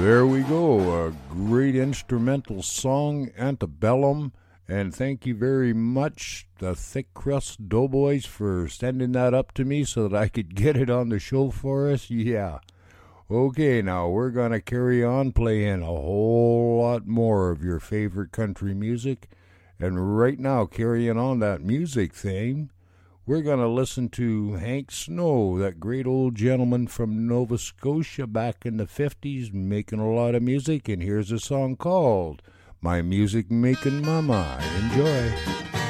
There we go, a great instrumental song, Antebellum, and thank you very much, the Thick Crust Doughboys, for sending that up to me so that I could get it on the show for us. Yeah. Okay, now we're going to carry on playing a whole lot more of your favorite country music, and right now, carrying on that music theme, we're going to listen to Hank Snow, that great old gentleman from Nova Scotia back in the 50s, making a lot of music. And here's a song called My Music Making Mama. Enjoy.